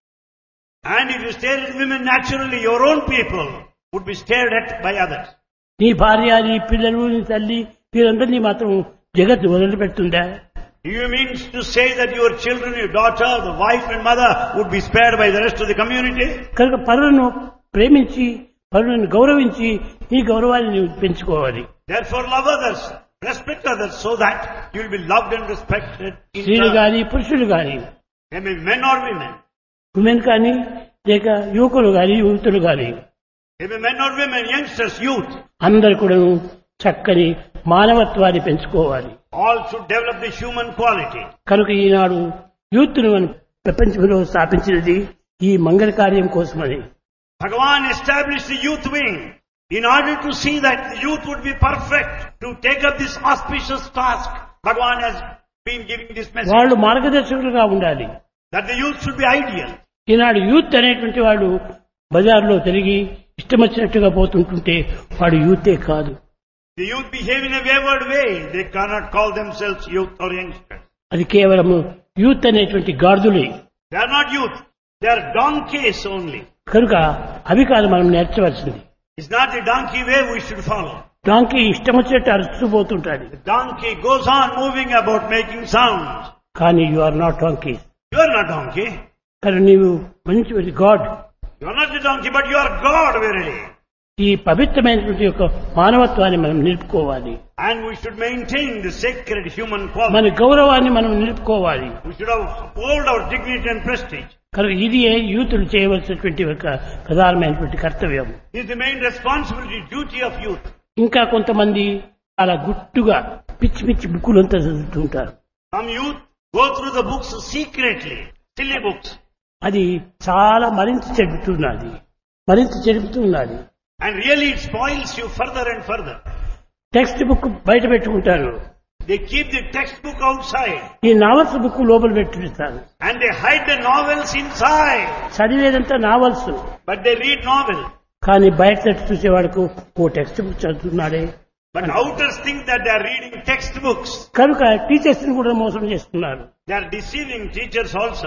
And if you stare at women, naturally your own people would be stared at by others. నీ భార్య, నీ పిల్లలు, నీ తల్లి వీరందరినీ మాత్రం జగత్తు వదిలిపెడుతుందా? Do you mean to say that your children, your daughter, the wife and mother would be spared by the rest of the community? కనుక పరులను ప్రేమించి పరులను గౌరవించి ఈ గౌరవాన్ని నీవు పెంచుకోవాలి. Therefore love others, respect others, so that you will be loved and respected. స్త్రీలు గాని పురుషులు గాని, They may be men or women. Women కానీ లేక యువకులు గాని యువతులు గాని, They may be men or women, youngsters, youth. అందరు కూడా చక్కని మానవత్వాన్ని పెంచుకోవాలి. All should develop the human quality. కనుక ఈనాడు యూత్ ను మనం ప్రపంచంలో స్థాపించినది ఈ మంగళ కార్యం కోసమని. Bhagavan established the youth wing in order to see that the youth would be perfect to take up this auspicious task. Bhagavan has been giving this message. వాళ్ళు మార్గదర్శకులుగా ఉండాలి. That the youth should be ideal. Eenadu youth అనేటువంటి వాడు బజార్లో తిరిగి ఇష్టం వచ్చినట్టుగా పోతుంటుంటే వాడు యూతే కాదు. The youth behave in a wayward way. They cannot call themselves youth or youngsters. అది కేవలము యూత్ అనేటువంటి గాడిదలే. They are not youth. They are donkeys only. కనుక అవి కాదు మనం నేర్చవలసింది. It's not the donkey way we should follow. Donkey ఇష్టం వచ్చినట్టు అరుస్తూ పోతుంటాడు. The donkey goes on moving about making sounds. కానీ you are not donkey. You are not donkey. కానీ నీవు మంచి God. You are not the donkey, but you are God verily. ఈ పవిత్రమైనటువంటి యొక్క మానవత్వాన్ని మనం నిలుపుకోవాలి. And we should maintain the sacred human quality. మన గౌరవాన్ని మనం నిలుపుకోవాలి. We should uphold our dignity and prestige. కనుక ఇది యూతులు చేయవలసినటువంటి ఒక ప్రధానమైనటువంటి కర్తవ్యం. This is the main responsibility, duty of youth. ఇంకా కొంతమంది అలా గుట్టుగా పిచ్చి పిచ్చి బుక్కులంతా చదువుతుంటారు. Some youth go through the books secretly, silly books. అది చాలా మరింత చెడుతున్నది, మరింత చెడుతున్నది. And really it spoils you further and further. Text book బయట పెట్టుకుంటారు. They keep the textbook outside. ఈ నావల్స్ బుక్ లోపల పెట్టిస్తారు. And they hide the novels inside. చదివేదంతా novels. But they read novel. కానీ బయట చూసేవాడుకు ఓ text book చదువుతున్నాడే. But outers think that they are reading textbooks. కనుక teachers ని కూడా మోసం చేస్తున్నారు. They are deceiving teachers also.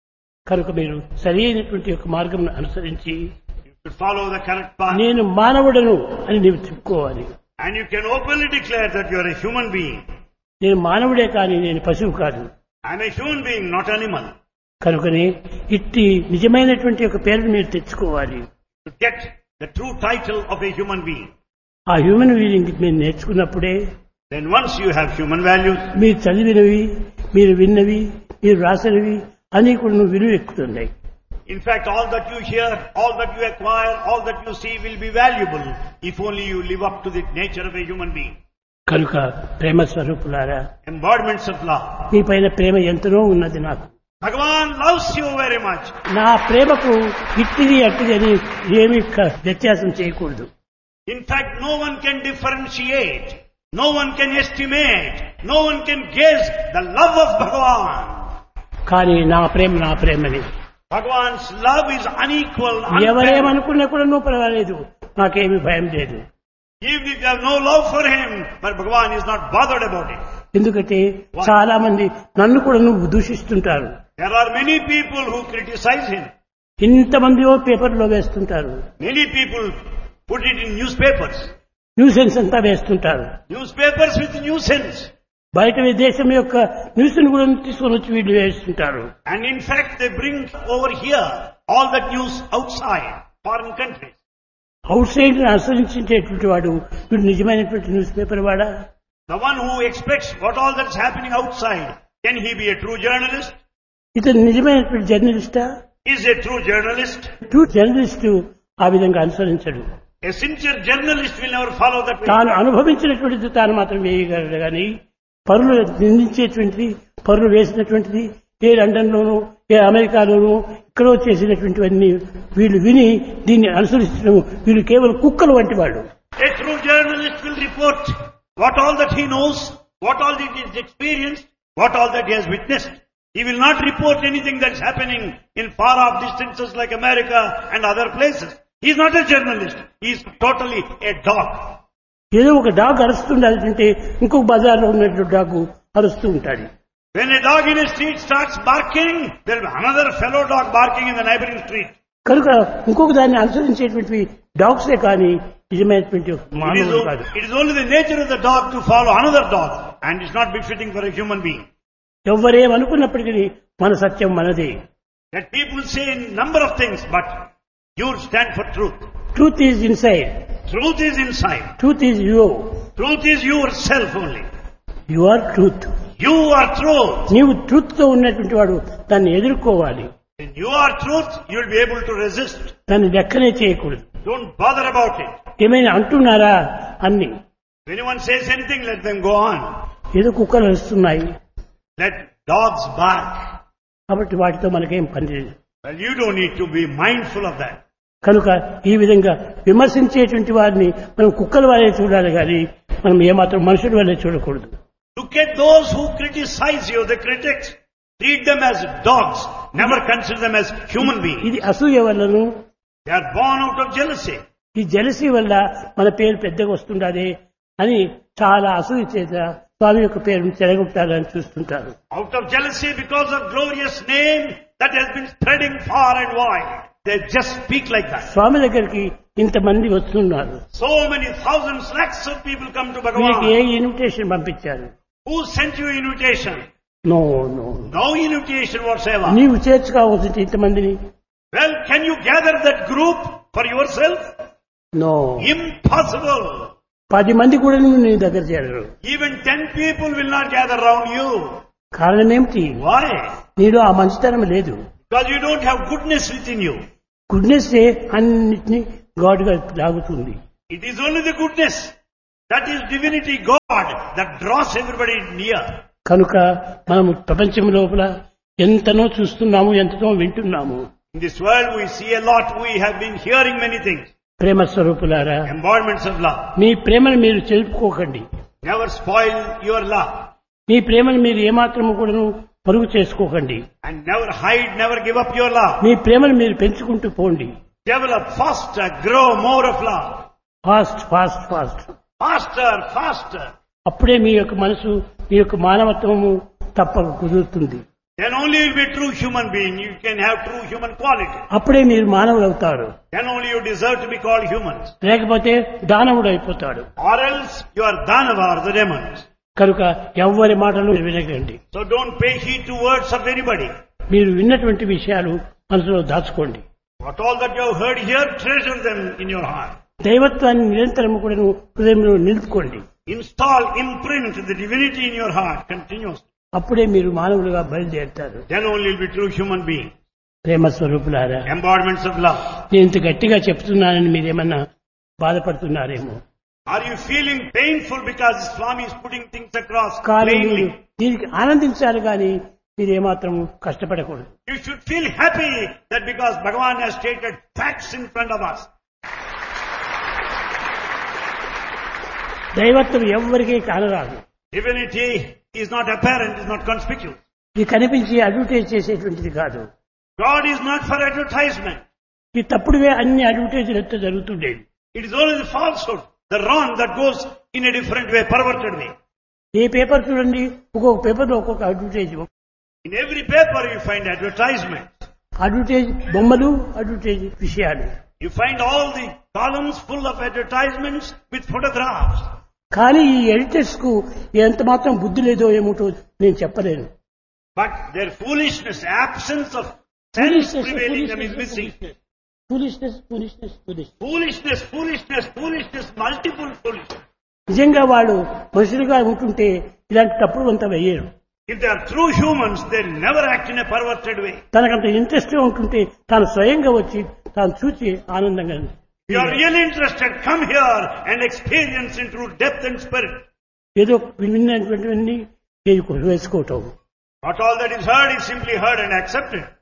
కనుక మీరు సరైనటువంటి ఒక మార్గం అనుసరించి To follow the correct path. నేను మానవుడను అని నీవు చెప్పుకోవాలి. And you can openly declare that you are a human being. నేను మానవుడే కానీ నేను పశువు కాదు. I am a human being, not animal. కనుకనే ఇట్టి నిజమైనటువంటి ఒక పేరును మీరు తెచ్చుకోవాలి. To get the true title of a human being. ఆ హ్యూమన్ బీయింగ్ మీరు నేర్చుకున్నప్పుడే Then once you have human values, మీరు చదివినవి, మీరు విన్నవి, మీరు రాసినవి అన్నీ కూడా విలువ ఎక్కుతున్నాయి. in fact all that you hear, all that you acquire, all that you see will be valuable if only you live up to the nature of a human being. కనుక ప్రేమ స్వరూపులారా, Embodiments of love. మీ పైన ప్రేమ ఎంతనో ఉన్నది నాకు. Bhagavan loves you very much. నా ప్రేమకు ఇట్టిది అట్టిది అని ఏమీ క- వ్యత్యాసం చేయకూడదు. In fact, no one can differentiate, no one can estimate, no one can guess the love of Bhagavan. కానీ నా ప్రేమ నా ప్రేమని Bhagavan's love is unequal, unparalleled. ఎవరేమనుకున్నా కూడా నువ్వు పర్వాలేదు, నాకేమీ భయం లేదు. Even if you have no love for him, but Bhagavan is not bothered about it. ఎందుకంటే చాలా మంది నన్ను కూడా నువ్వు దూషిస్తుంటారు. There are many people who criticize him. ఇంతమంది పేపర్లో వేస్తుంటారు, Many people put it in newspapers. Nuisance అంతా వేస్తుంటారు. Newspapers with nuisance. బయట దేశం యొక్క న్యూస్ ను కూడా తీసుకొని వచ్చి వీళ్ళు వేస్తుంటారు. And in fact, they bring over here all that news outside, foreign countries. Out side అనుసరించేటువంటి వాడు వీడు నిజమైనటువంటి న్యూస్ పేపర్ వాడా? The one who expects what all that's happening outside, can he be a true journalist? ఇతను నిజమైనటువంటి జర్నలిస్టా? Is a true journalist? True journalist ఆ విధంగా అనుసరించడు. A sincere journalist will never follow that way. తాను అనుభవించినటువంటిది తాను మాత్రం వేయగలడు కానీ పరులు నిందించేటువంటిది, పరులు వేసినటువంటిది ఏ లండన్ లోనో ఏ అమెరికాలోనూ ఇక్కడో చేసినటువంటివన్నీ వీళ్ళు విని దీన్ని అనుసరిస్తూ వీళ్ళు కేవలం కుక్కలు వంటి వాళ్ళు. A true journalist will report what all that he knows, what all that he has experienced, what all that he has witnessed. He will not report anything that is happening in far off distances like America and other places. He is not a journalist. He is totally a dog. ఏదో ఒక dog అరుస్తుంటే ఇంకొక బజార్లో ఉన్నటువంటి dog అరుస్తూ ఉంటాడు. When a dog in a street starts barking, there will be another fellow dog barking in the neighboring street. కనుక ఇంకొక దాన్ని అనుసరించేటువంటి డాగ్సే కానీ నిజమైనటువంటి It is, మానవుడు కాదు. it is only the nature of the dog to follow another dog, and it's not befitting for a human being. ఎవ్వరేమనుకున్నప్పటికీ మన సత్యం మనదే. That people say a number of things, but you stand for truth. Truth is inside. Truth is inside. Truth is you. Truth is yourself only. You are truth. You are truth. నీవు truth తో ఉన్నటువంటి వాడు దాన్ని ఎదుర్కోవాలి. When you are truth, you will be able to resist. దాన్ని లెక్కనే చేయకూడదు. Don't bother about it. ఏమైనా అంటున్నారా అన్ని. If anyone says anything, let them go on. ఏదో కుక్కలు వస్తున్నాయి Let dogs bark. కాబట్టి వాటితో మనకేం పని లేదు. Well, you don't need to be mindful of that. కనుక ఈ విధంగా విమర్శించేటువంటి వారిని మనం కుక్కల వల్లే చూడాలి కానీ మనం ఏమాత్రం మనుషుల వల్లే చూడకూడదు. Look at those who criticize you, the critics. Treat them as dogs. Never consider them as human beings. ఇది అసూయ వల్లను They are born out of jealousy. ఈ జలసీ వల్ల మన పేరు పెద్దగా వస్తుండాలి అని చాలా అసూయ చేత స్వామి యొక్క పేరును చెడగొట్టాలని చూస్తుంటారు. Out of jealousy because of glorious name that has been spreading far and wide. They just speak like that. స్వామి దగ్గరికి ఇంతమంది వస్తున్నారు. So many thousands, lakhs of people come to మీకు ఏ Bhagavan. ఇన్విటేషన్ పంపించారు? Who sent you invitation? No no. No invitation whatsoever. నీవు చేర్చుకోవాల్సింది ఇంతమందిని. Well, can you gather that group for yourself? No. Impossible. పది మంది కూడా నువ్వు నీ దగ్గర చేరరు. Even ten people will not gather around you. కారణం ఏమిటి? Why? నీలో ఆ మంచితనం లేదు. Because you don't have goodness within you. Goodness అన్నిటినీ గాడ్గా లాగుతుంది. It is only the goodness, that is divinity, God, that draws everybody near. కనుక మనము ప్రపంచం లోపల ఎంతనో చూస్తున్నాము, ఎంతనో వింటున్నాము. In this world we see a lot, we have been hearing many things. ప్రేమ స్వరూపులారా, Embodiments of love. మీ ప్రేమను మీరు చెరుపుకోకండి. Never spoil your love. మీ ప్రేమను మీరు ఏమాత్రము కూడాను పరుగు చేసుకోకండి. And never hide, never give up your love. మీ ప్రేమను మీరు పెంచుకుంటూ పోండి. Develop faster, grow more of love. Fast fast fast. Faster, faster. అప్పుడే మీ యొక్క మనసు, మీ యొక్క మానవత్వము తప్పక కుదురుతుంది. Then only you will be a true human being. You can have true human quality. అప్పుడే మీరు మానవుడు అవుతారు. Then only you deserve to be called humans. లేకపోతే దానవుడు అయిపోతాడు. Or else you are Danava, the demons. కనుక ఎవ్వరి మాటలు వినకండి. So don't pay heed to words of anybody. మీరు విన్నటువంటి విషయాలు మనసులో దాచుకోండి. What all that you have heard here, treasure them in your heart. దైవత్వాన్ని నిరంతరం కూడా హృదయంలో నిలుపుకోండి. Install, imprint the divinity in your heart continuously. అప్పుడే మీరు మానవులుగా బయలుదేరుతారు. Then only you will be true human being. ప్రేమ స్వరూపులారా, Embodiments of love. నేను ఇంత గట్టిగా చెప్తున్నానని మీరేమన్నా బాధపడుతున్నారేమో. Are you feeling painful because Swami is putting things across కానీ మీరు plainly? దీనికి ఆనందించాలి కానీ మీరు ఏమాత్రం కష్టపడకూడదు. You should feel happy that because Bhagavan has stated facts in front of us. దైవత్వం ఎవ్వరికీ కానరాదు. Divinity is not apparent, is not conspicuous. ఇది కనిపించి అడ్వర్టైజ్ చేసేటువంటిది కాదు. God is not for advertisement. ఈ తప్పుడువే అన్ని అడ్వర్టైజ్లు ఎంత జరుగుతుండేవి. It is only the falsehood, the wrong that goes in a different way, perverted way. A paper చూడండి, ఒక్కొక్క పేపర్లో ఒక్కొక్క advertise. In every paper you find advertisement. Advertise బొమ్మలు, అడ్వర్టైజ్ విషయాలు. You find all the columns full of advertisements with photographs. కానీ ఈ editors కు ఎంత మాత్రం బుద్ధి లేదో ఏమిటో నేను చెప్పలేను. But their foolishness, absence of sense prevailing them is missing. Foolishness foolishness foolishness Foolishness, foolishness, foolishness, multiple foolishness. నిజంగా వాళ్ళు మనుషులుగా ఉంటుంటే ఇలాంటి తప్పుడు అంతా వెయ్యరు. If they are true humans, they'll never act in a perverted way. తనకంత interest గా ఉంటుంటే తాను స్వయంగా వచ్చి తాను చూచి ఆనందంగా. If you are really interested, come here and experience in true depth and spirit. ఏదో విన్నటువంటివన్నీ వేసుకోవటం. Not all that is heard is simply heard and accepted.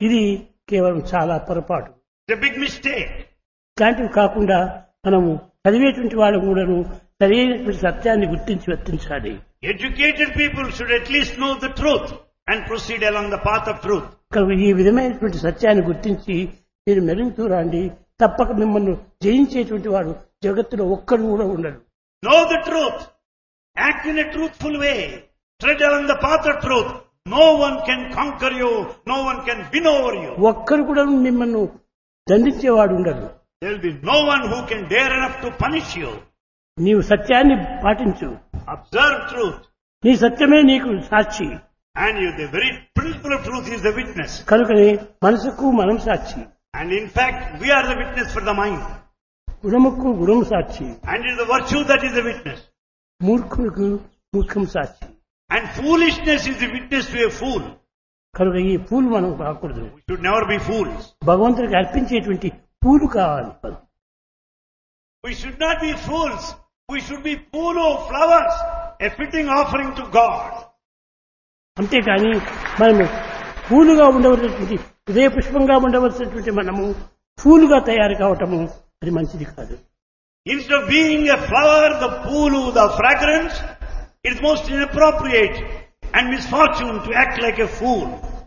ఇది కేవలం చాలా పొరపాటు. It's a big mistake. ఇట్లాంటివి కాకుండా మనము చదివేటువంటి వాళ్ళు కూడాను సరైనటువంటి సత్యాన్ని గుర్తించి వర్తించాలి. Educated people should at least know the truth and proceed along the path of truth. కనుక ఈ విధమైనటువంటి సత్యాన్ని గుర్తించి మీరు మెరుగుతూ రండి. తప్పక మిమ్మల్ని జయించేటువంటి వాడు జగత్తులో ఒక్కడు కూడా ఉండడు. Know the truth. Act in a truthful way. Tread along the path of truth. No one can conquer you. No one can win over you. ఒక్కరు కూడా మిమ్మల్ని దండించేవాడు ఉండడు. There will be no one who can dare enough to punish you. నీవు సత్యాన్ని పాటించు. Observe truth. నీ సత్యమే నీకు సాక్షి. And you, the very principle of truth is the witness. కనుకనే మనసుకు మనం సాక్షి. And in fact, we are the witness for the mind. గుణముకు గుణం సాక్షి. And it is the virtue that is the witness. మూర్ఖులకు మూర్ఖం Sakshi. And foolishness is the witness to a fool. కనుక ఈ పూలు మనం కాకూడదు. We should never be fools. భగవంతుడికి అర్పించేటువంటి పూలు కావాలి. We should not be fools. We should be పూలు, flowers, a fitting offering to God. అంతేకాని మనము పూలుగా ఉండవలసినటువంటి హృదయ పుష్పంగా ఉండవలసినటువంటి మనము పూలుగా తయారు కావటము అది మంచిది కాదు. Instead of being a flower, the పూలు, the fragrance, it is most inappropriate and misfortune to act like a fool.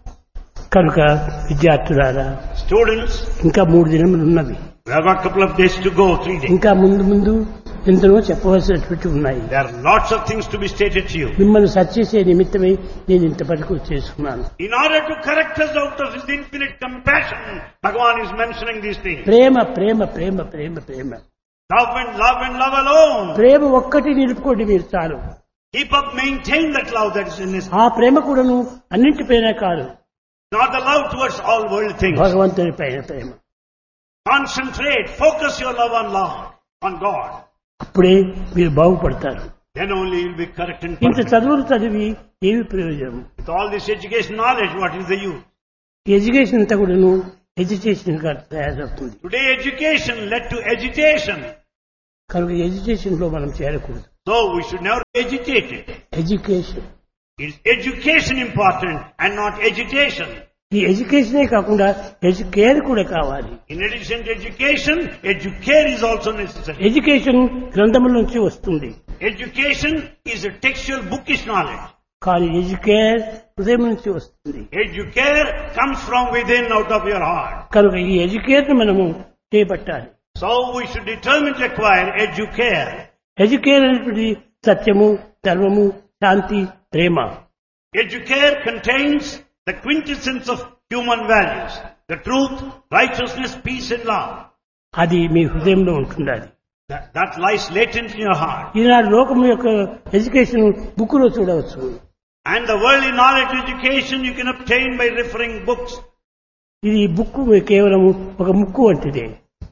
కనుక విద్యార్థులారా, Students, ఇంకా మూడు దినములు ఉన్నవి. we have got a couple of days to go, three days. ఇంకా ముందు ముందు ఎంతనో చెప్పవలసినటువంటి ఉన్నాయి. There are lots of things to be stated to you. మిమ్మల్ని సరిచేసే నిమిత్తమై నేను ఇంత పట్టుకు చేసుకున్నాను. In order to correct us out of His infinite compassion, Bhagavan is mentioning these things. Prema Prema Prema Prema Prema Love and love and love alone. ప్రేమ ఒక్కటి నిలుపుకోండి మీరు చాలు. Keep up, maintain that love that is in His. ఆ ప్రేమ కూడాను అన్నింటిపైన కాదు, Not the love towards all worldly things. భగవంతుడి పైన ప్రేమ. Concentrate, focus your love on Lord, on God. అప్పుడే మీరు బాగుపడతారు. Then only you will be correct and ఇంత perfect. చదువులు చదివి ఏమి ప్రయోజనం? With all this education knowledge, what is the use? ఈ ఎడ్యుకేషన్ అంతా కూడాను ఎడ్యుకేషన్ గా తయారవుతుంది. Today education led to agitation. కనుక ఎడ్యుకేషన్ లో మనం చేరకూడదు. So we should never be agitated. Education, It is education important and not agitation. ఈ ఎడ్యుకేషనే కాకుండా ఎడ్యుకేర్ కూడా కావాలి. In addition to education, educare is also necessary. Education గ్రంథముల నుంచి వస్తుంది, Education is a textual bookish knowledge. కానీ educare హృదయం నుంచి వస్తుంది. Educare comes from within, out of your heart. కనుక ఈ ఎడ్యుకేర్ ని మనము చేపట్టాలి. So we should determine to acquire educare. Educare అనేటువంటి సత్యము, ధర్మము, శాంతి, ప్రేమ. Educare contains the quintessence of human values, the truth, righteousness, peace and love. అది మీ హృదయంలో ఉంటుండాలి. That, that lies latent in your heart. ఈనాడు లోకం యొక్క ఎడ్యుకేషన్ బుక్ లో చూడవచ్చు. And the worldly knowledge education you can obtain by referring books. ఇది book కేవలం ఒక ముక్కు వంటిదే.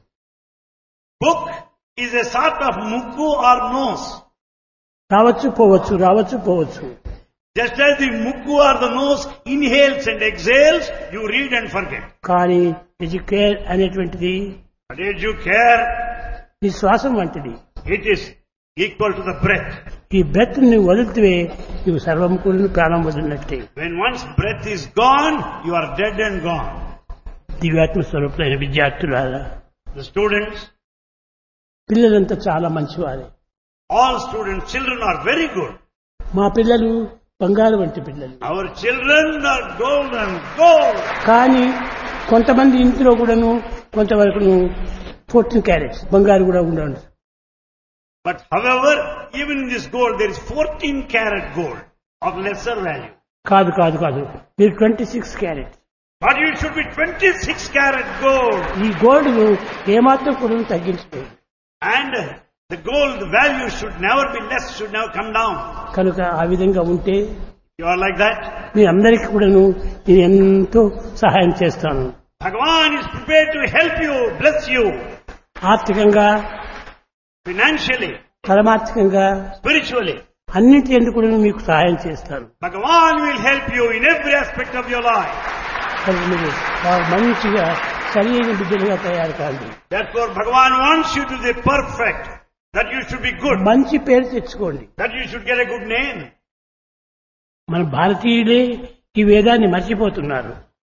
Book is a sort of mukku or nose. రావచ్చు పోవచ్చు, రావచ్చు పోవచ్చు. Just as the mukku or the nose inhales and exhales, you read and forget. కానీ ఎడ్యుకేర్ అనేటువంటిది But educare, నీ శ్వాసం వంటిది. it is equal to the breath. ఈ breath నువ్వు వదిలితే నువ్వు సర్వం కూడా ప్రాణం వదిలినట్టే. When one's breath is gone, you are dead and gone. దివ్యాత్మ స్వరూపులైన విద్యార్థులారా, The students, పిల్లలంతా చాలా మంచివారే. all students, children are very good. మా పిల్లలు బంగారు వంటి పిల్లలు. Our children are golden, gold. కానీ కొంతమంది ఇంట్లో కూడాను కొంతవరకును ఫోర్టీన్ క్యారెట్స్ బంగారు కూడా ఉండదు. But however, even in this gold, there is fourteen carat gold of lesser value. కాదు కాదు కాదు మీరు twenty six carrots. But it should be twenty-six carat gold. ఈ గోల్డ్ ఏమాత్రం కూడా తగ్గించలేదు. And the gold value should never be less, should never come down. కనుక ఆ విధంగా ఉంటే You are like that. మీ అందరికీ కూడాను నేను ఎంతో సహాయం చేస్తాను. Bhagavan is prepared to help you, bless you. ఆర్థికంగా, Financially, పరమార్థికంగా, spiritually. అన్నింటి ఎందుకు కూడా మీకు సహాయం చేస్తాను. Bhagavan will help you in every aspect of your life. కనుక మీరు బాగా మంచిగా సరి అయిన బిడ్డలుగా తయారు కాండి. Therefore, Bhagavan wants you to be perfect, that you should be good, మంచి పేరు తెచ్చుకోండి. that you should get a good name. మన భారతీయులే ఈ వేదాన్ని మర్చిపోతున్నారు.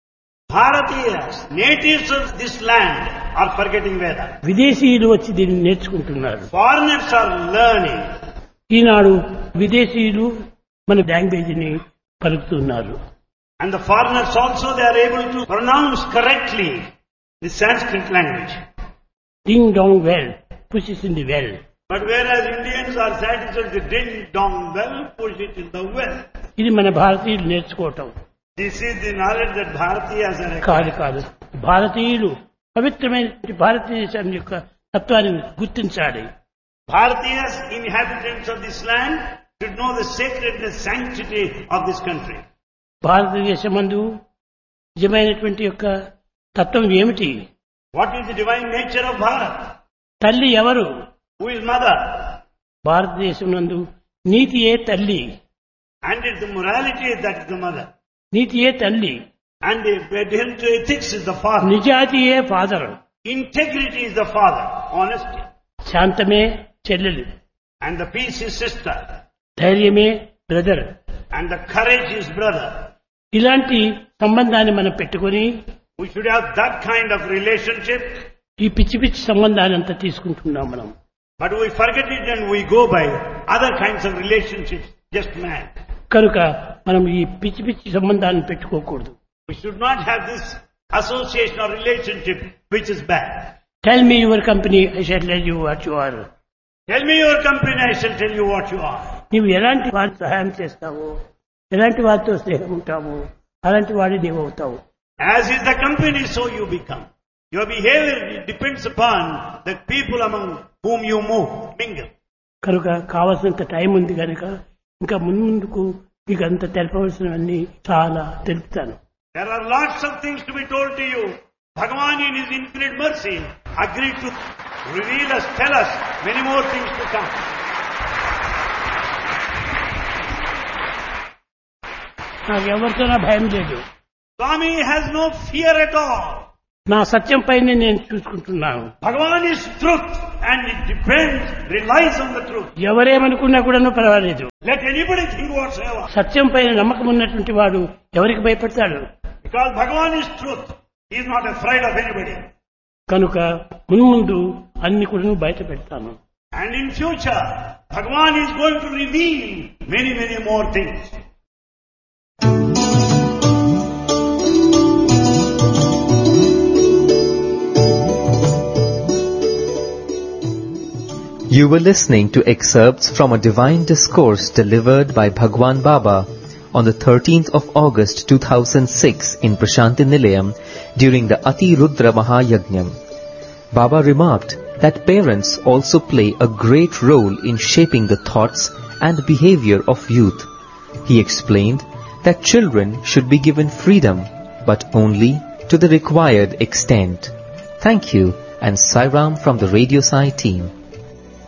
Bharatiyas, natives of this land, are forgetting Veda. విదేశీయులు వచ్చి దీన్ని నేర్చుకుంటున్నారు. Foreigners are learning. ఈనాడు విదేశీయులు మన లాంగ్వేజ్ని పలుకుతున్నారు. And the foreigners also, they are able to pronounce correctly the Sanskrit language. Ding dong well, pushes in the well. But whereas Indians are satisfied with ding dong well, push it in the well. ఇది మన భారతీయులు నేర్చుకోవటం. This is the knowledge that Bharatiyas are కాదు acquiring. కాదు భారతీయులు పవిత్రమైన భారతీయ దేశం యొక్క తత్వాన్ని గుర్తించాలి. Bharatiyas, inhabitants of this land, should know the sacredness, sanctity of this country. భారతదేశమందు నిజమైనటువంటి యొక్క తత్వం ఏమిటి? What is the divine nature of Bharat? తల్లి ఎవరు? Who is mother? భారతదేశం నందు నీతియే తల్లి. And it's the morality that is the mother. నీతియే తల్లి. And the adherence to ethics is the father. నిజాయితీయే father. Integrity is the father. Honesty. శాంతమే చెల్లెలు. And the peace is sister. ధైర్యమే brother. And the courage is brother. ఇలాంటి సంబంధాన్ని మనం పెట్టుకొని We should have that kind of relationship. ఈ పిచ్చి పిచ్చి సంబంధాన్ని అంతా తీసుకుంటున్నాం మనం. But we forget it and we go by other kinds of relationships. Just mad. కనుక మనం ఈ పిచ్చి పిచ్చి సంబంధాన్ని పెట్టుకోకూడదు. We should not have this association or relationship which is bad. Tell me your company, I shall tell you what you are. Tell me your company, I shall tell you what you are. నీవు ఎలాంటి వారితో సహాయం చేస్తావో, ఎలాంటి వారితో స్నేహం ఉంటావో, అలాంటి వాడి నీవు అవుతావు. As is the company, so you become. Your behavior depends upon the people among whom you move, mingle. కనుక కావాల్సినంత టైం ఉంది కనుక ఇంకా ముందుకు మీకు అంత తెలపవలసినవన్నీ చాలా తెలుపుతాను. There are lots of things to be told to you. Bhagavan in His infinite mercy agreed to reveal us, tell us many more things to come. నాకు ఎవరితో నా భయం లేదు. Swami has no fear at all. నా సత్యం పైన నేను చూసుకుంటున్నాను. Bhagavan is truth and it depends, relies on the truth. ఎవరేమనుకున్నా కూడా పర్వాలేదు. Let anybody think whatsoever. సత్యం పైన నమ్మకం ఉన్నటువంటి వాడు ఎవరికి భయపడతాడు? Because Bhagavan is truth. He is not afraid of anybody. కనుక మున్ముందు అన్ని కూడా బయట పెడతాను. And in future, Bhagavan is going to reveal many, many more things. You were listening to excerpts from a divine discourse delivered by Bhagwan Baba on the thirteenth of August two thousand six in Prashanti Nilayam during the Ati Rudra Mahayajnam. Baba remarked that parents also play a great role in shaping the thoughts and behavior of youth. He explained that children should be given freedom, but only to the required extent. Thank you, and Sairam from the Radio Sai team.